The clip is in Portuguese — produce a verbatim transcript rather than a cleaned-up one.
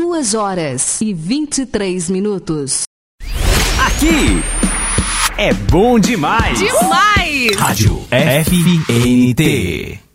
Duas horas e vinte e três minutos. Aqui é bom demais. Demais! Rádio F N T.